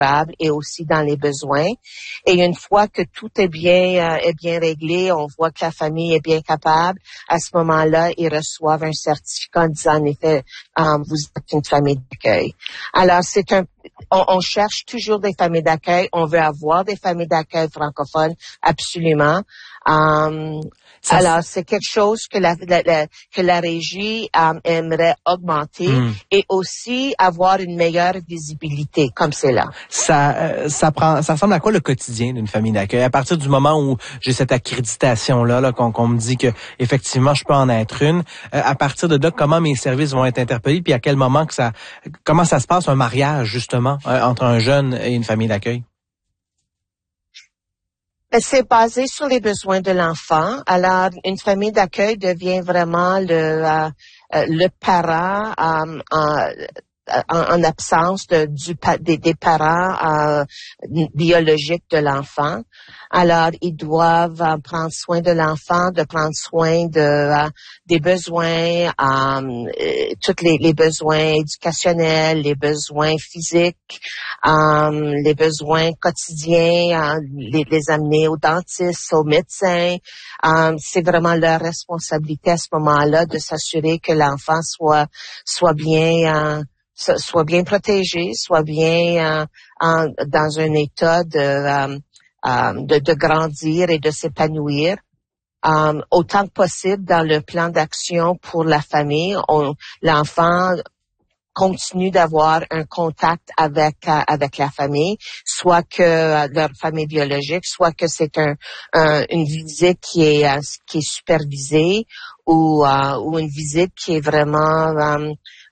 et aussi dans les besoins. Et une fois que tout est bien réglé, on voit que la famille est bien capable. À ce moment-là, ils reçoivent un certificat en disant en effet, vous êtes une famille d'accueil. Alors on cherche toujours des familles d'accueil. On veut avoir des familles d'accueil francophones, absolument. Alors, c'est quelque chose que la régie aimerait augmenter et aussi avoir une meilleure visibilité, comme c'est là. Ça ressemble à quoi le quotidien d'une famille d'accueil? À partir du moment où j'ai cette accréditation-là, qu'on me dit que effectivement je peux en être une, à partir de là, comment mes services vont être interpellés, puis à quel moment comment ça se passe un mariage, justement, entre un jeune et une famille d'accueil? C'est basé sur les besoins de l'enfant. Alors, une famille d'accueil devient vraiment le parent en absence des parents biologiques de l'enfant. Alors, ils doivent prendre soin de l'enfant, de prendre soin des besoins, tous les besoins éducationnels, les besoins physiques, les besoins quotidiens, les amener au dentiste, au médecin. C'est vraiment leur responsabilité à ce moment-là de s'assurer que l'enfant soit bien protégé, soit bien dans un état de grandir et de s'épanouir. Autant que possible dans le plan d'action pour la famille, l'enfant continue d'avoir un contact avec la famille, soit que leur famille biologique, soit que c'est une visite qui est supervisée ou une visite qui est vraiment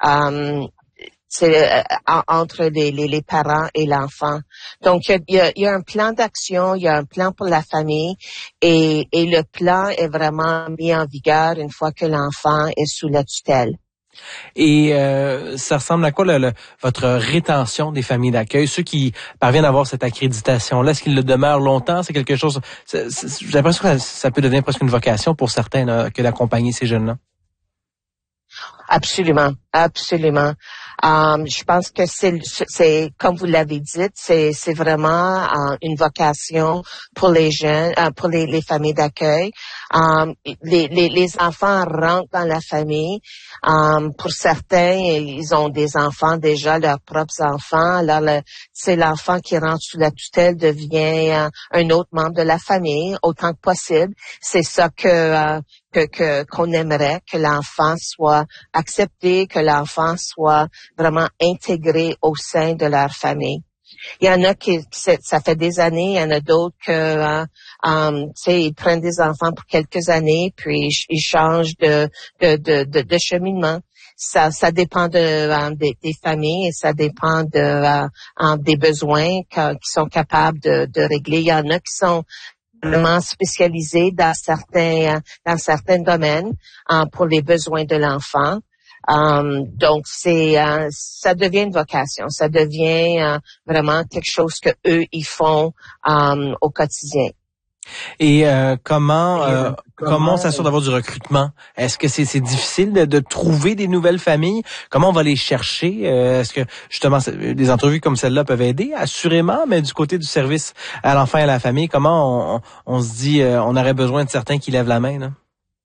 entre les parents et l'enfant. Donc, il y a un plan d'action, il y a un plan pour la famille et le plan est vraiment mis en vigueur une fois que l'enfant est sous la tutelle. Et ça ressemble à quoi votre rétention des familles d'accueil? Ceux qui parviennent à avoir cette accréditation-là, est-ce qu'ils le demeurent longtemps? C'est quelque chose... J'ai l'impression que ça peut devenir presque une vocation pour certains là, que d'accompagner ces jeunes-là. Absolument, absolument. Je pense que c'est comme vous l'avez dit, c'est vraiment une vocation pour les jeunes, pour les familles d'accueil. Les enfants rentrent dans la famille. Pour certains, ils ont des enfants déjà, leurs propres enfants. Alors, c'est l'enfant qui rentre sous la tutelle devient un autre membre de la famille autant que possible. C'est ça qu'on aimerait, que l'enfant soit accepté, que l'enfant soit vraiment intégré au sein de leur famille. Il y en a ça fait des années, il y en a d'autres que, ils prennent des enfants pour quelques années, puis ils changent de cheminement. Ça dépend des familles et ça dépend des besoins qu'ils sont capables de régler. Il y en a qui sont vraiment spécialisés dans certains domaines pour les besoins de l'enfant. Donc ça devient une vocation, ça devient vraiment quelque chose que eux ils font au quotidien. Et comment on s'assure d'avoir du recrutement? Est-ce que c'est difficile de trouver des nouvelles familles? Comment on va les chercher? Est-ce que justement des entrevues comme celle-là peuvent aider? Assurément, mais du côté du service à l'enfant et à la famille, comment on se dit on aurait besoin de certains qui lèvent la main, là?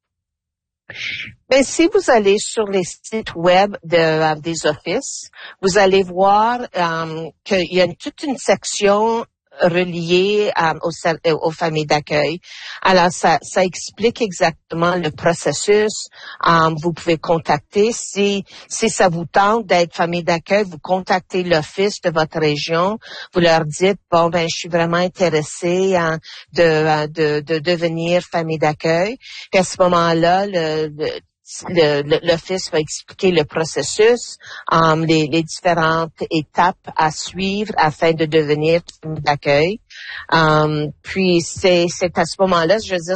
Ben, si vous allez sur les sites web des offices, vous allez voir qu'il y a toute une section reliée aux familles d'accueil. Alors, ça explique exactement le processus. Vous pouvez contacter. Si ça vous tente d'être famille d'accueil, vous contactez l'office de votre région. Vous leur dites, bon, ben, je suis vraiment intéressée de devenir famille d'accueil. Puis à ce moment-là, l'office va expliquer le processus, les différentes étapes à suivre afin de devenir famille d'accueil. Puis c'est à ce moment-là, je veux dire,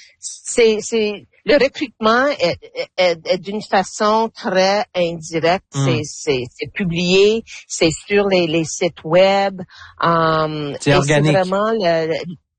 le recrutement est d'une façon très indirecte. C'est publié, c'est sur les sites web. C'est organique. C'est vraiment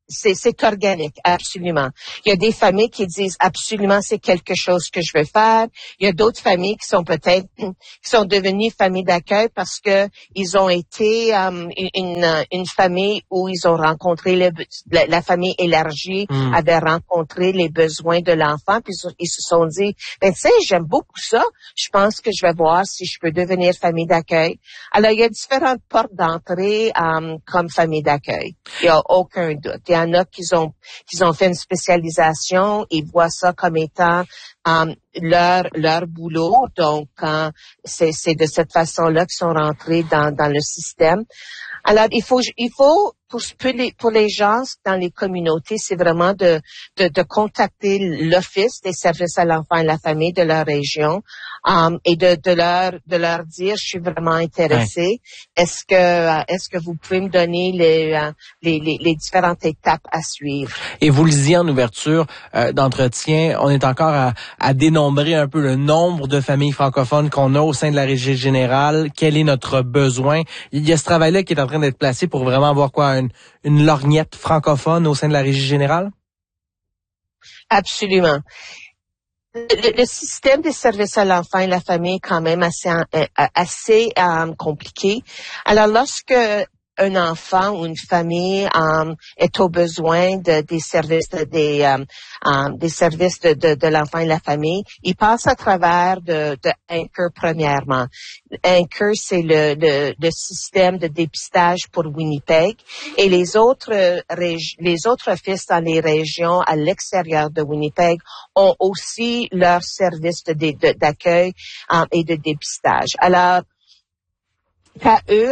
c'est organique, absolument. Il y a des familles qui disent absolument c'est quelque chose que je veux faire. Il y a d'autres familles qui sont peut-être qui sont devenues familles d'accueil parce que ils ont été une famille où ils ont rencontré la famille élargie avait rencontré les besoins de l'enfant, puis ils se sont dit ben tu sais, j'aime beaucoup ça, je pense que je vais voir si je peux devenir famille d'accueil. Alors il y a différentes portes d'entrée comme famille d'accueil. Il y a aucun doute. Il y en a qui ont fait une spécialisation, ils voient ça comme étant leur boulot. Donc c'est de cette façon-là qu'ils sont rentrés dans le système. Alors il faut pour les gens dans les communautés, c'est vraiment de contacter l'Office des services à l'enfant et à la famille de leur région et de leur dire je suis vraiment intéressée. Ouais. Est-ce que vous pouvez me donner les différentes étapes à suivre? Et vous le disiez en ouverture d'entretien, on est encore à dénombrer un peu le nombre de familles francophones qu'on a au sein de la Régie générale. Quel est notre besoin? Il y a ce travail-là qui est en train d'être placé pour vraiment avoir une lorgnette francophone au sein de la Régie générale? Absolument. Le système des services à l'enfant et la famille est quand même assez compliqué. Alors, lorsque un enfant ou une famille est au besoin des services des services de l'enfant et la famille, il passe à travers de Anchor premièrement. Anchor, c'est le système de dépistage pour Winnipeg et les autres offices dans les régions à l'extérieur de Winnipeg ont aussi leur service d'accueil et de dépistage. Alors, qu'à eux,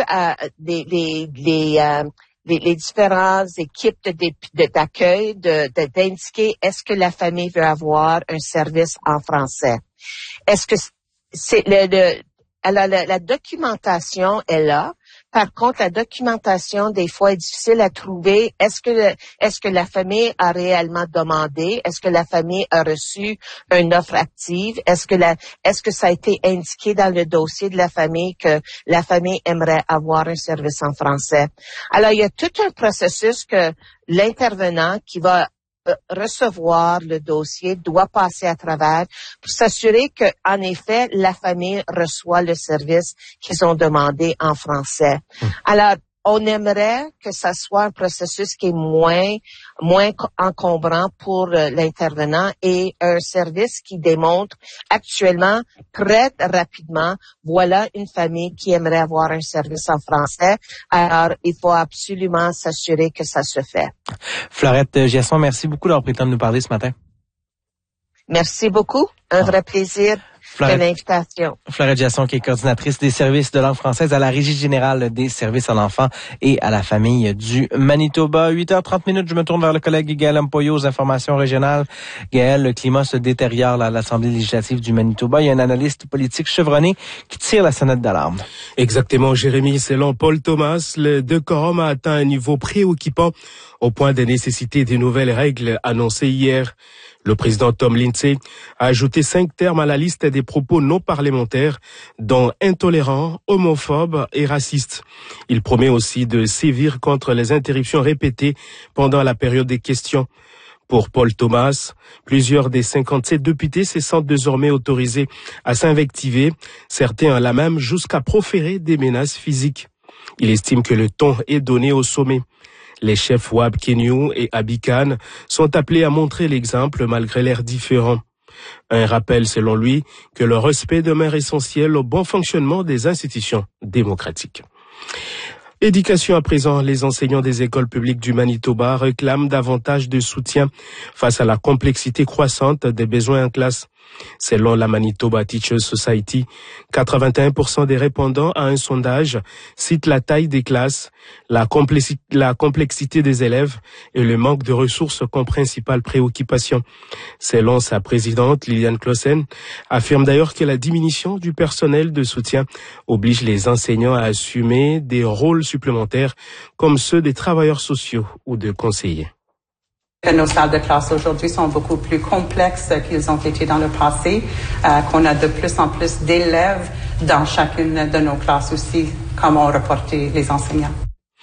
les différentes équipes d'accueil d'indiquer est-ce que la famille veut avoir un service en français. Est-ce que c'est la documentation est là. Par contre, la documentation, des fois, est difficile à trouver. Est-ce que la famille a réellement demandé? Est-ce que la famille a reçu une offre active? Est-ce que ça a été indiqué dans le dossier de la famille que la famille aimerait avoir un service en français? Alors, il y a tout un processus que l'intervenant qui va recevoir le dossier doit passer à travers pour s'assurer que, en effet, la famille reçoit le service qu'ils ont demandé en français. Alors, on aimerait que ça soit un processus qui est moins encombrant pour l'intervenant et un service qui démontre actuellement très rapidement, voilà une famille qui aimerait avoir un service en français. Alors, il faut absolument s'assurer que ça se fait. Florette Giasson, merci beaucoup d'avoir pris le temps de nous parler ce matin. Merci beaucoup. Un vrai plaisir. De l'invitation. Florette Giasson, qui est coordinatrice des services de langue française à la Régie générale des services à l'enfant et à la famille du Manitoba. 8h30, je me tourne vers le collègue Gaël Ampoyo aux informations régionales. Gaël, le climat se détériore à l'Assemblée législative du Manitoba. Il y a un analyste politique chevronné qui tire la sonnette d'alarme. Exactement, Jérémy. Selon Paul Thomas, le décorum a atteint un niveau préoccupant au point de nécessiter de nouvelles règles annoncées hier. Le président Tom Lindsay a ajouté 5 termes à la liste des propos non parlementaires, dont intolérants, homophobes et racistes. Il promet aussi de sévir contre les interruptions répétées pendant la période des questions. Pour Paul Thomas, plusieurs des 57 députés se sentent désormais autorisés à s'invectiver, certains allant même jusqu'à proférer des menaces physiques. Il estime que le ton est donné au sommet. Les chefs Wab Kinew et Abby Khan sont appelés à montrer l'exemple malgré leurs différends. Un rappel selon lui que le respect demeure essentiel au bon fonctionnement des institutions démocratiques. Éducation à présent, les enseignants des écoles publiques du Manitoba réclament davantage de soutien face à la complexité croissante des besoins en classe. Selon la Manitoba Teachers Society, 81% des répondants à un sondage citent la taille des classes, la complexité des élèves et le manque de ressources comme principale préoccupation. Selon sa présidente, Liliane Clausen, affirme d'ailleurs que la diminution du personnel de soutien oblige les enseignants à assumer des rôles supplémentaires comme ceux des travailleurs sociaux ou de conseillers. Nos salles de classe aujourd'hui sont beaucoup plus complexes qu'ils ont été dans le passé, qu'on a de plus en plus d'élèves dans chacune de nos classes aussi, comme ont reporté les enseignants.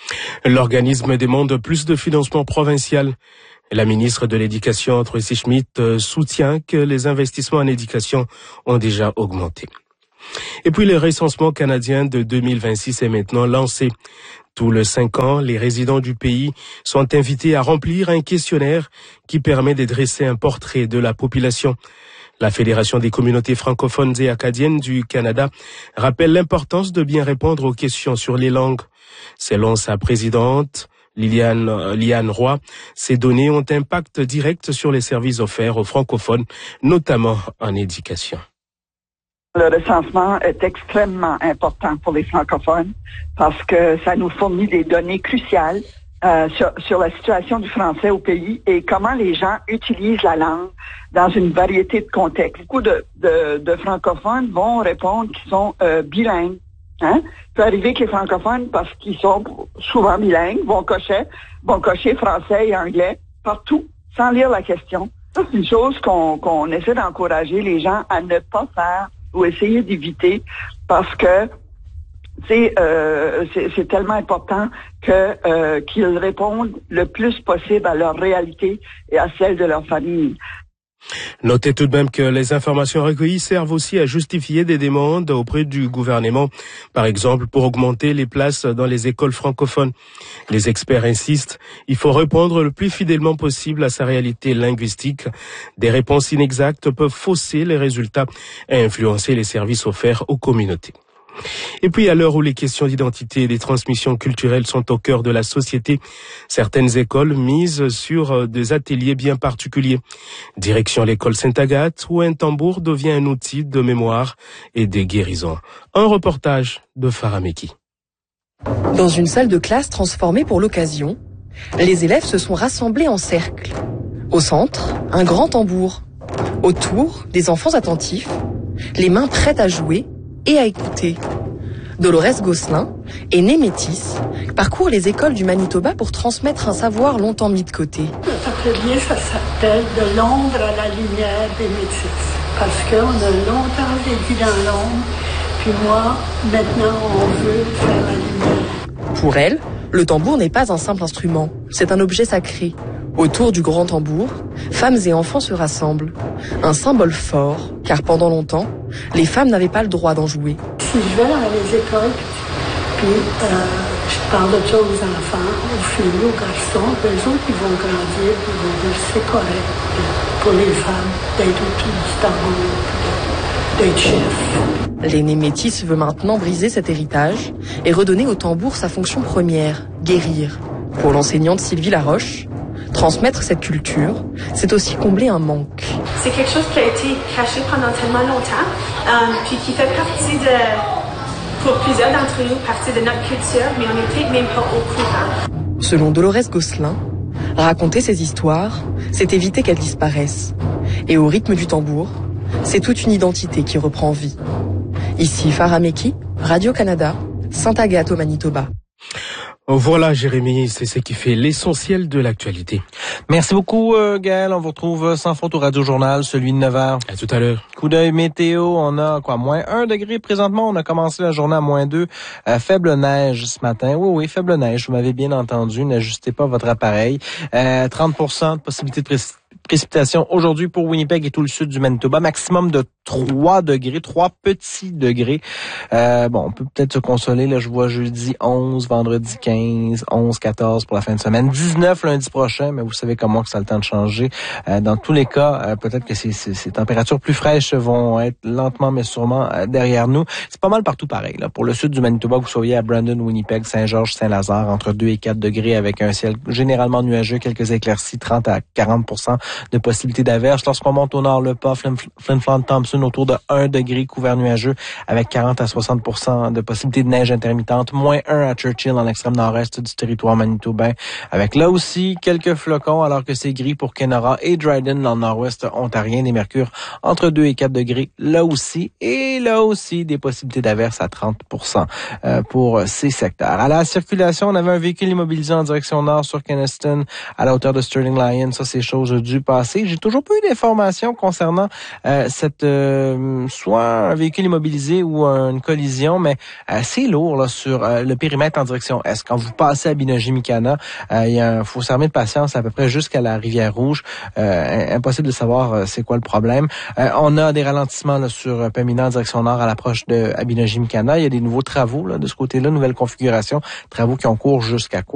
L'organisme demande plus de financement provincial. La ministre de l'Éducation, Tracy Schmidt, soutient que les investissements en éducation ont déjà augmenté. Et puis le recensement canadien de 2026 est maintenant lancé. Tous les 5 ans, les résidents du pays sont invités à remplir un questionnaire qui permet de dresser un portrait de la population. La Fédération des communautés francophones et acadiennes du Canada rappelle l'importance de bien répondre aux questions sur les langues. Selon sa présidente, Liliane Roy, ces données ont un impact direct sur les services offerts aux francophones, notamment en éducation. Le recensement est extrêmement important pour les francophones parce que ça nous fournit des données cruciales sur la situation du français au pays et comment les gens utilisent la langue dans une variété de contextes. Beaucoup de francophones vont répondre qu'ils sont bilingues. Hein? Il peut arriver que les francophones, parce qu'ils sont souvent bilingues, vont cocher français et anglais partout, sans lire la question. Ça, c'est une chose qu'on essaie d'encourager les gens à ne pas faire ou essayer d'éviter parce que c'est tellement important qu'ils répondent le plus possible à leur réalité et à celle de leur famille. Notez tout de même que les informations recueillies servent aussi à justifier des demandes auprès du gouvernement, par exemple pour augmenter les places dans les écoles francophones. Les experts insistent, il faut répondre le plus fidèlement possible à sa réalité linguistique. Des réponses inexactes peuvent fausser les résultats et influencer les services offerts aux communautés. Et puis à l'heure où les questions d'identité et des transmissions culturelles sont au cœur de la société, certaines écoles misent sur des ateliers bien particuliers. Direction l'école Sainte-Agathe où un tambour devient un outil de mémoire et de guérison. Un reportage de Farah Meki. Dans une salle de classe transformée pour l'occasion, les élèves se sont rassemblés en cercle. Au centre, un grand tambour. Autour, des enfants attentifs, les mains prêtes à jouer et à écouter. Dolores Gosselin, et née métisse, parcourt les écoles du Manitoba pour transmettre un savoir longtemps mis de côté. Cet atelier, ça s'appelle « De l'ombre à la lumière des métisses » parce qu'on a longtemps vécu dans l'ombre, puis moi, maintenant, on veut faire la lumière. Pour elle, le tambour n'est pas un simple instrument, c'est un objet sacré. Autour du grand tambour, femmes et enfants se rassemblent. Un symbole fort, car pendant longtemps, les femmes n'avaient pas le droit d'en jouer. Si je vais dans les écoles, puis je parle de ça aux enfants, aux filles, aux garçons, eux autres, ils vont grandir, ils vont dire c'est correct pour les femmes d'être autour du tambour, d'être chef. L'aînée métisse veut maintenant briser cet héritage et redonner au tambour sa fonction première, guérir. Pour l'enseignante Sylvie Laroche, transmettre cette culture, c'est aussi combler un manque. C'est quelque chose qui a été caché pendant tellement longtemps, puis qui fait partie pour plusieurs d'entre nous, partie de notre culture, mais on n'était même pas au courant. Selon Dolores Gosselin, raconter ces histoires, c'est éviter qu'elles disparaissent. Et au rythme du tambour, c'est toute une identité qui reprend vie. Ici Farah Meki, Radio-Canada, Sainte-Agathe au Manitoba. Voilà, Jérémy, c'est ce qui fait l'essentiel de l'actualité. Merci beaucoup, Gaël. On vous retrouve sans faute au Radio-Journal, celui de 9h. À tout à l'heure. Coup d'œil météo, on a moins 1 degré présentement. On a commencé la journée à moins 2. Faible neige ce matin. Oui, faible neige. Vous m'avez bien entendu. N'ajustez pas votre appareil. 30% de possibilité de précipitations aujourd'hui pour Winnipeg et tout le sud du Manitoba. Maximum de 3 degrés, 3 petits degrés. On peut peut-être se consoler. Là, je vois jeudi 11, vendredi 15, 11, 14 pour la fin de semaine. 19 lundi prochain, mais vous savez comment que ça a le temps de changer. Dans tous les cas, peut-être que ces températures plus fraîches vont être lentement mais sûrement derrière nous. C'est pas mal partout pareil. Là. Pour le sud du Manitoba, que vous soyez à Brandon, Winnipeg, Saint-Georges, Saint-Lazare, entre 2 et 4 degrés avec un ciel généralement nuageux, quelques éclaircies, 30 à 40% de possibilité d'averse. Lorsqu'on monte au nord, le Pas, Flin Flon, Thompson, autour de 1 degré couvert nuageux avec 40 à 60% de possibilité de neige intermittente. Moins 1 à Churchill, en extrême nord-est du territoire manitobain, avec là aussi quelques flocons, alors que c'est gris pour Kenora et Dryden dans le nord-ouest ontarien. Des mercures entre 2 et 4 degrés là aussi. Et là aussi, des possibilités d'averse à 30% pour ces secteurs. À la circulation, on avait un véhicule immobilisé en direction nord sur Kenaston à la hauteur de Sterling Lyon. Ça, c'est chose due dû passer. J'ai toujours pas eu d'informations concernant cette soit un véhicule immobilisé ou une collision, mais c'est lourd là sur le périmètre en direction est. Quand vous passez à Binogi-Mikana, faut s'armer de patience à peu près jusqu'à la Rivière-Rouge. Impossible de savoir c'est quoi le problème. On a des ralentissements là, sur Pembina en direction nord à l'approche de Binogi-Mikana. Il y a des nouveaux travaux là, de ce côté-là, nouvelle configuration, travaux qui ont cours jusqu'à quoi?